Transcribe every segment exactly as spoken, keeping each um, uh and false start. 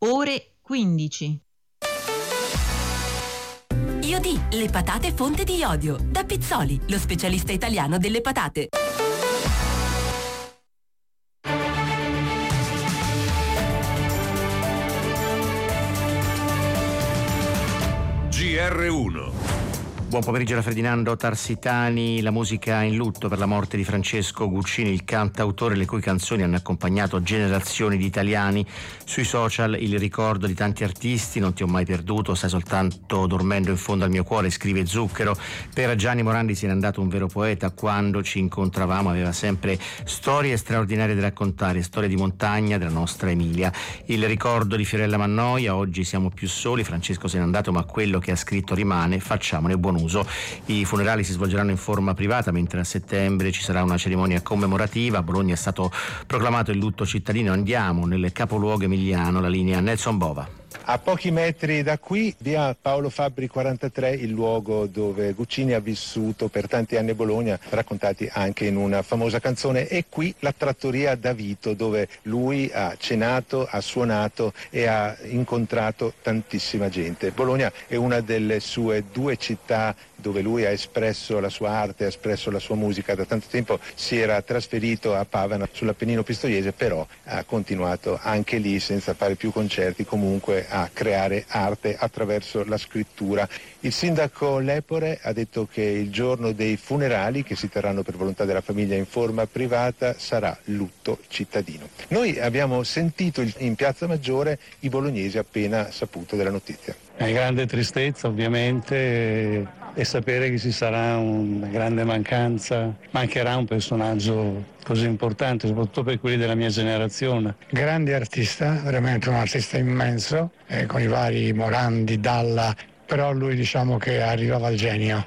ore quindici. Iodi, le patate fonte di iodio. Da Pizzoli, lo specialista italiano delle patate. G R uno. Buon pomeriggio da Ferdinando Tarsitani. La musica in lutto per la morte di Francesco Guccini, il cantautore le cui canzoni hanno accompagnato generazioni di italiani. Sui social il ricordo di tanti artisti, non ti ho mai perduto, stai soltanto dormendo in fondo al mio cuore, scrive Zucchero. Per Gianni Morandi se n'è andato un vero poeta, quando ci incontravamo aveva sempre storie straordinarie da raccontare, storie di montagna della nostra Emilia. Il ricordo di Fiorella Mannoia, oggi siamo più soli, Francesco se n'è andato ma quello che ha scritto rimane, facciamone buon uso. I funerali si svolgeranno in forma privata, mentre a settembre ci sarà una cerimonia commemorativa. A Bologna è stato proclamato il lutto cittadino. Andiamo nel capoluogo emiliano, la linea Nelson Bova. A pochi metri da qui, via Paolo Fabbri quarantatré, il luogo dove Guccini ha vissuto per tanti anni a Bologna, raccontati anche in una famosa canzone, e qui la trattoria da Vito, dove lui ha cenato, ha suonato e ha incontrato tantissima gente. Bologna è una delle sue due città dove lui ha espresso la sua arte, ha espresso la sua musica. Da tanto tempo si era trasferito a Pavana sull'Appennino pistoiese, però ha continuato anche lì, senza fare più concerti, comunque a creare arte attraverso la scrittura. Il sindaco Lepore ha detto che il giorno dei funerali, che si terranno per volontà della famiglia in forma privata, sarà lutto cittadino. Noi abbiamo sentito in Piazza Maggiore i bolognesi appena saputo della notizia. È grande tristezza ovviamente, e sapere che ci sarà una grande mancanza, mancherà un personaggio così importante, soprattutto per quelli della mia generazione. Grande artista, veramente un artista immenso, eh, con i vari Morandi, Dalla, però lui diciamo che arrivava al genio.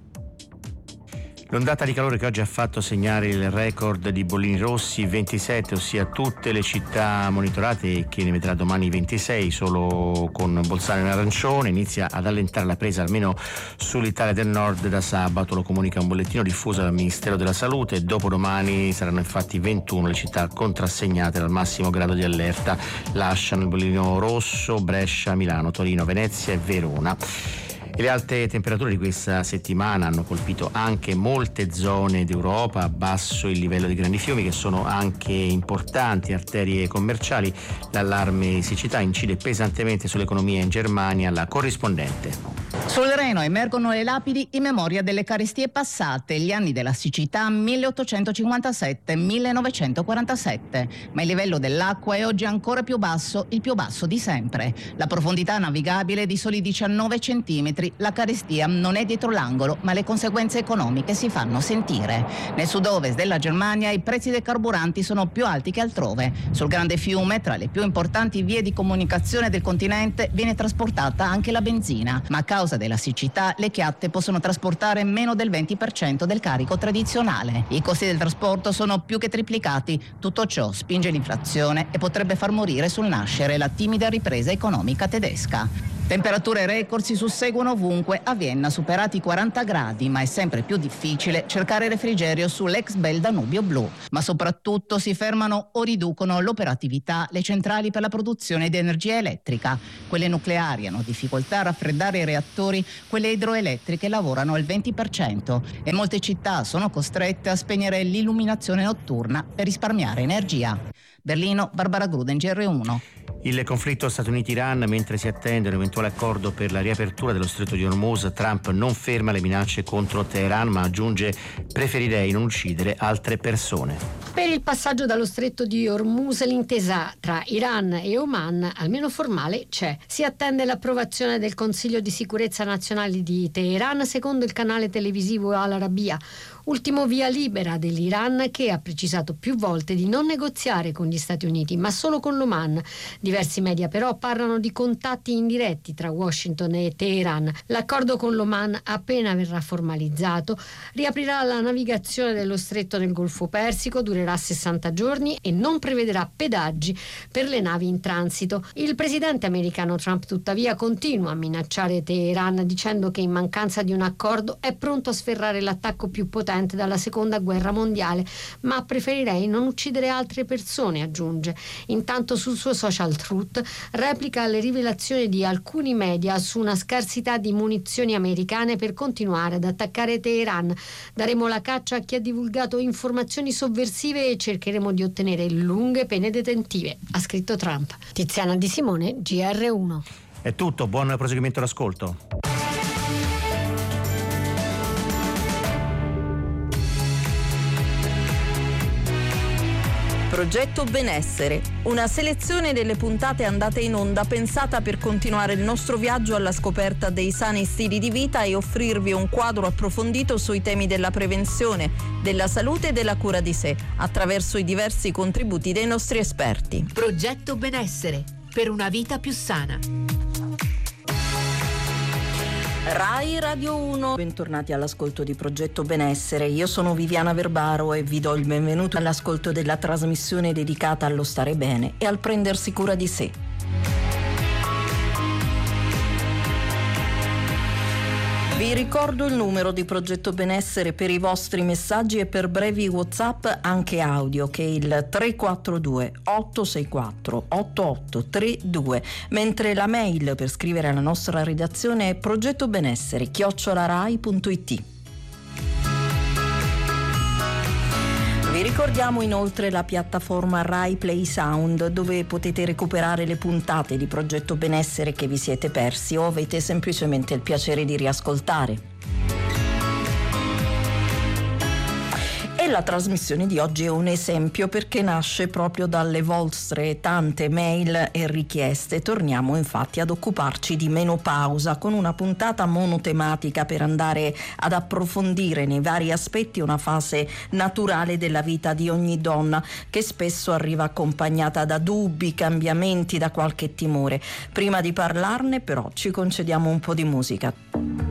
L'ondata di calore che oggi ha fatto segnare il record di bollini rossi, ventisette, ossia tutte le città monitorate, e che ne vedrà domani ventisei, solo con Bolzano in arancione. Inizia ad allentare la presa almeno sull'Italia del Nord da sabato, lo comunica un bollettino diffuso dal Ministero della Salute. Dopodomani saranno infatti ventuno le città contrassegnate dal massimo grado di allerta. Lasciano il bollino rosso Brescia, Milano, Torino, Venezia e Verona. E le alte temperature di questa settimana hanno colpito anche molte zone d'Europa. A basso il livello dei grandi fiumi, che sono anche importanti arterie commerciali. L'allarme siccità incide pesantemente sull'economia in Germania. La corrispondente. Sul Reno emergono le lapidi in memoria delle carestie passate, gli anni della siccità milleottocentocinquantasette millenovecentoquarantasette, ma il livello dell'acqua è oggi ancora più basso, il più basso di sempre. La profondità navigabile è di soli diciannove centimetri, la carestia non è dietro l'angolo, ma le conseguenze economiche si fanno sentire. Nel sud-ovest della Germania i prezzi dei carburanti sono più alti che altrove. Sul grande fiume, tra le più importanti vie di comunicazione del continente, viene trasportata anche la benzina, ma a causa della siccità le chiatte possono trasportare meno del venti per cento del carico tradizionale. I costi del trasporto sono più che triplicati. Tutto ciò spinge l'inflazione e potrebbe far morire sul nascere la timida ripresa economica tedesca. Temperature record si susseguono ovunque. A Vienna superati i quaranta gradi, ma è sempre più difficile cercare refrigerio sull'ex bel Danubio blu. Ma soprattutto si fermano o riducono l'operatività le centrali per la produzione di energia elettrica. Quelle nucleari hanno difficoltà a raffreddare i reattori, quelle idroelettriche lavorano al venti per cento e molte città sono costrette a spegnere l'illuminazione notturna per risparmiare energia. Berlino, Barbara Gruden, G R uno. Il conflitto Stati Uniti-Iran, mentre si attende un eventuale accordo per la riapertura dello stretto di Hormuz, Trump non ferma le minacce contro Teheran, ma aggiunge: preferirei non uccidere altre persone. Per il passaggio dallo stretto di Hormuz l'intesa tra Iran e Oman, almeno formale, c'è. Si attende l'approvazione del Consiglio di sicurezza nazionale di Teheran, secondo il canale televisivo Al Arabiya, ultimo via libera dell'Iran, che ha precisato più volte di non negoziare con gli Stati Uniti, ma solo con l'Oman. Diversi media però parlano di contatti indiretti tra Washington e Teheran. L'accordo con l'Oman, appena verrà formalizzato, riaprirà la navigazione dello stretto nel Golfo Persico, durerà sessanta giorni e non prevederà pedaggi per le navi in transito. Il presidente americano Trump, tuttavia, continua a minacciare Teheran, dicendo che in mancanza di un accordo è pronto a sferrare l'attacco più potente innocente dalla seconda guerra mondiale, ma preferirei non uccidere altre persone, aggiunge. Intanto sul suo social Truth replica le rivelazioni di alcuni media su una scarsità di munizioni americane per continuare ad attaccare Teheran. Daremo la caccia a chi ha divulgato informazioni sovversive e cercheremo di ottenere lunghe pene detentive, ha scritto Trump. Tiziana Di Simone, G R uno. È tutto, buon proseguimento d'ascolto. Progetto Benessere, una selezione delle puntate andate in onda pensata per continuare il nostro viaggio alla scoperta dei sani stili di vita e offrirvi un quadro approfondito sui temi della prevenzione, della salute e della cura di sé, attraverso i diversi contributi dei nostri esperti. Progetto Benessere, per una vita più sana. Rai Radio uno, bentornati all'ascolto di Progetto Benessere. Io sono Viviana Verbaro e vi do il benvenuto all'ascolto della trasmissione dedicata allo stare bene e al prendersi cura di sé. Vi ricordo il numero di Progetto Benessere per i vostri messaggi e per brevi WhatsApp anche audio, che è il tre quattro due otto sei quattro otto otto tre due, mentre la mail per scrivere alla nostra redazione è progettobenessere chiocciola rai punto it. Vi ricordiamo inoltre la piattaforma Rai Play Sound, dove potete recuperare le puntate di Progetto Benessere che vi siete persi o avete semplicemente il piacere di riascoltare. E la trasmissione di oggi è un esempio perché nasce proprio dalle vostre tante mail e richieste. Torniamo infatti ad occuparci di menopausa con una puntata monotematica per andare ad approfondire nei vari aspetti una fase naturale della vita di ogni donna che spesso arriva accompagnata da dubbi, cambiamenti, da qualche timore. Prima di parlarne però ci concediamo un po' di musica.